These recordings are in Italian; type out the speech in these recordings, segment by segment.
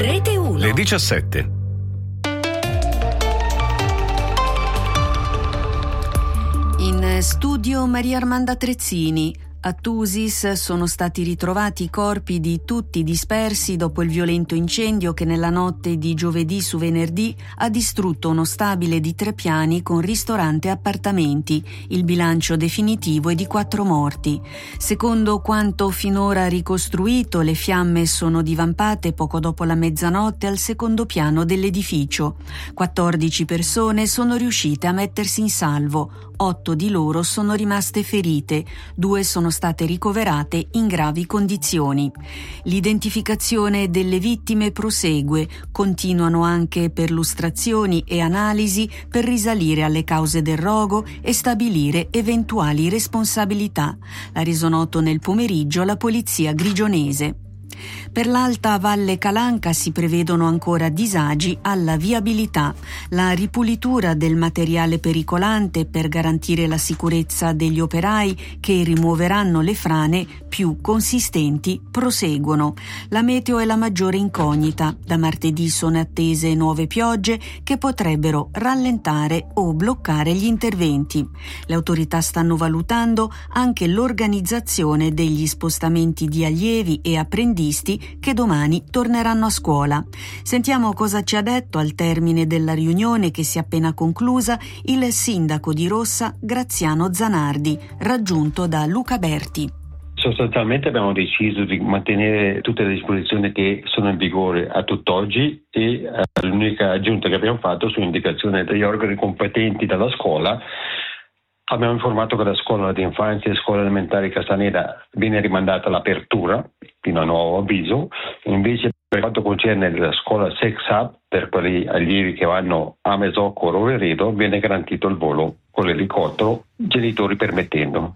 Rete 1. Le 17. In studio Maria Armanda Trezzini. A Tusis sono stati ritrovati i corpi di tutti dispersi dopo il violento incendio che nella notte di giovedì su venerdì ha distrutto uno stabile di 3 piani con ristorante e appartamenti. Il bilancio definitivo è di 4 morti. Secondo quanto finora ricostruito, le fiamme sono divampate poco dopo la mezzanotte al secondo piano dell'edificio. 14 persone sono riuscite a mettersi in salvo. 8 di loro sono rimaste ferite, 2 sono state ricoverate in gravi condizioni. L'identificazione delle vittime prosegue, continuano anche perlustrazioni e analisi per risalire alle cause del rogo e stabilire eventuali responsabilità. L'ha reso noto nel pomeriggio la polizia grigionese. Per l'Alta Valle Calanca si prevedono ancora disagi alla viabilità. La ripulitura del materiale pericolante per garantire la sicurezza degli operai che rimuoveranno le frane più consistenti proseguono. La meteo è la maggiore incognita. Da martedì sono attese nuove piogge che potrebbero rallentare o bloccare gli interventi. Le autorità stanno valutando anche l'organizzazione degli spostamenti di allievi e apprendisti che domani torneranno a scuola. Sentiamo cosa ci ha detto al termine della riunione che si è appena conclusa il sindaco di Rossa Graziano Zanardi, raggiunto da Luca Berti. Sostanzialmente abbiamo deciso di mantenere tutte le disposizioni che sono in vigore a tutt'oggi e l'unica aggiunta che abbiamo fatto su indicazione degli organi competenti dalla scuola. Abbiamo informato che la scuola di infanzia e scuola elementare Castaneda viene rimandata all'apertura fino a nuovo avviso, invece per quanto concerne la scuola Sex Hub, per quegli allievi che vanno a Mesocco o Roveredo, viene garantito il volo con l'elicottero, genitori permettendo.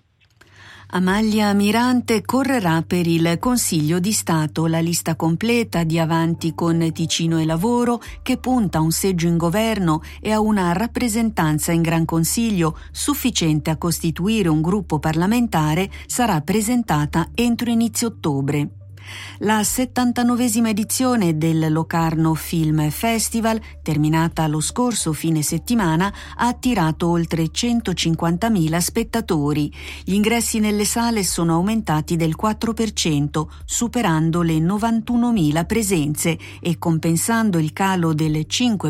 Amalia Mirante correrà per il Consiglio di Stato. La lista completa di Avanti con Ticino e Lavoro, che punta a un seggio in governo e a una rappresentanza in Gran Consiglio sufficiente a costituire un gruppo parlamentare, sarà presentata entro inizio ottobre. La 79esima edizione del Locarno Film Festival, terminata lo scorso fine settimana, ha attirato oltre 150.000 spettatori. Gli ingressi nelle sale sono aumentati del 4%, superando le 91.000 presenze e compensando il calo del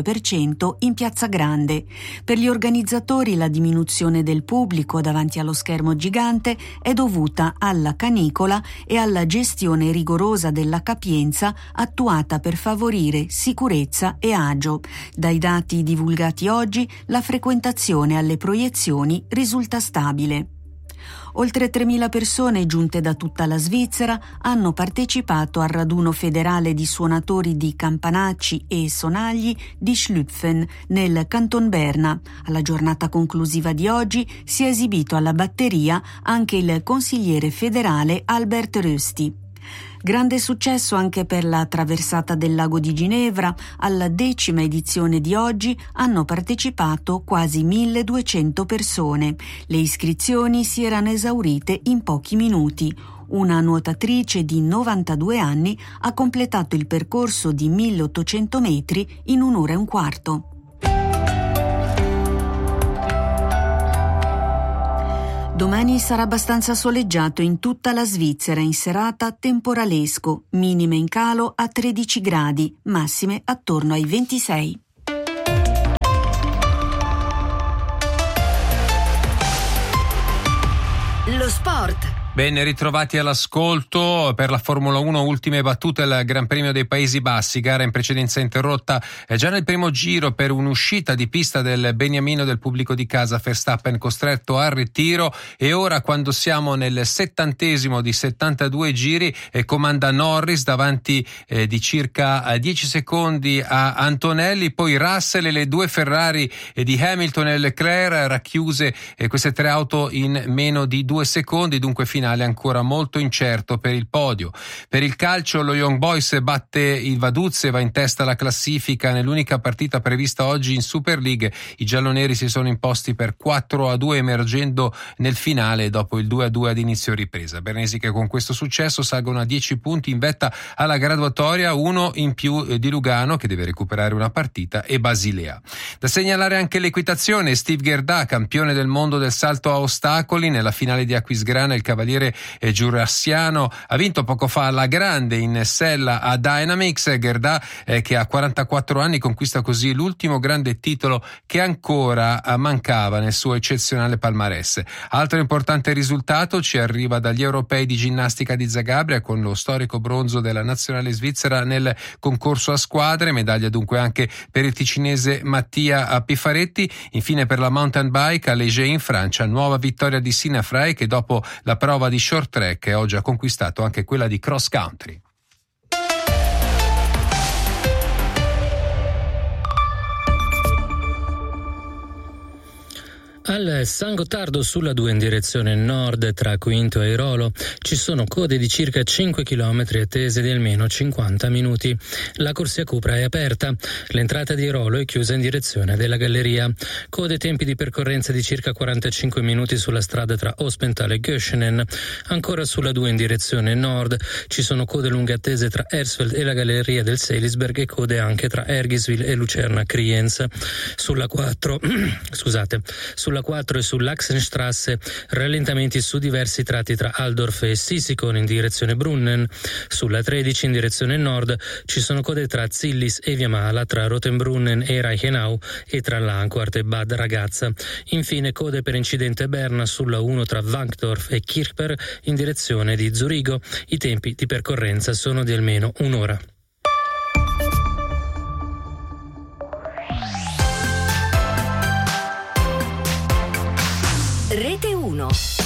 5% in Piazza Grande. Per gli organizzatori la diminuzione del pubblico davanti allo schermo gigante è dovuta alla canicola e alla gestione rigorosa della capienza attuata per favorire sicurezza e agio. Dai dati divulgati oggi, la frequentazione alle proiezioni risulta stabile. Oltre 3.000 persone giunte da tutta la Svizzera hanno partecipato al raduno federale di suonatori di campanacci e sonagli di Schlüpfen nel Canton Berna. Alla giornata conclusiva di oggi si è esibito alla batteria anche il consigliere federale Albert Rösti. Grande successo anche per la traversata del lago di Ginevra. Alla 10ª edizione di oggi hanno partecipato quasi 1.200 persone. Le iscrizioni si erano esaurite in pochi minuti. Una nuotatrice di 92 anni ha completato il percorso di 1.800 metri in 1 ora e un quarto. Domani sarà abbastanza soleggiato in tutta la Svizzera, in serata temporalesco, minime in calo a 13 gradi, massime attorno ai 26. Lo sport. Ben ritrovati all'ascolto. Per la Formula 1 ultime battute al Gran Premio dei Paesi Bassi, gara in precedenza interrotta già nel primo giro per un'uscita di pista del beniamino del pubblico di casa, Verstappen costretto al ritiro, e ora quando siamo nel 70° di 72 giri comanda Norris davanti di circa 10 secondi a Antonelli, poi Russell e le 2 Ferrari di Hamilton e Leclerc, racchiuse queste 3 auto in meno di 2 secondi, dunque finale finale ancora molto incerto per il podio. Per il calcio lo Young Boys batte il Vaduz e va in testa alla classifica nell'unica partita prevista oggi in Super League. I gialloneri si sono imposti per 4-2 emergendo nel finale dopo il 2-2 ad inizio ripresa. Bernesi che con questo successo salgono a 10 punti in vetta alla graduatoria, uno in più di Lugano che deve recuperare una partita e Basilea. Da segnalare anche l'equitazione. Steve Gerda, campione del mondo del salto a ostacoli, nella finale di Aquisgrana il cavaliere giurassiano ha vinto poco fa alla grande in sella a Dynamics. Gerda che ha 44 anni conquista così l'ultimo grande titolo che ancora mancava nel suo eccezionale palmarès. Altro importante risultato ci arriva dagli europei di ginnastica di Zagabria con lo storico bronzo della nazionale svizzera nel concorso a squadre, medaglia dunque anche per il ticinese Mattia Pifaretti. Infine per la mountain bike a Léger in Francia, nuova vittoria di Sina Frey che dopo la prova di short track oggi ha conquistato anche quella di cross country. Al San Gottardo sulla 2 in direzione nord tra Quinto e Airolo ci sono code di circa 5 km attese di almeno 50 minuti. La corsia Cupra è aperta. L'entrata di Airolo è chiusa in direzione della galleria. Code e tempi di percorrenza di circa 45 minuti sulla strada tra Ospental e Göschenen. Ancora sulla 2 in direzione nord ci sono code lunghe attese tra Hersfeld e la galleria del Seelisberg e code anche tra Ergiswil e Lucerna Kriens. Sulla 4 e sull'Achsenstrasse rallentamenti su diversi tratti tra Altdorf e Sisikon in direzione Brunnen. Sulla 13 in direzione nord ci sono code tra Zillis e Via Mala, tra Rotenbrunnen e Reichenau e tra Langquart e Bad Ragazza. Infine code per incidente a Berna sulla 1 tra Wankdorf e Kirchberg in direzione di Zurigo. I tempi di percorrenza sono di almeno un'ora. Rete 1.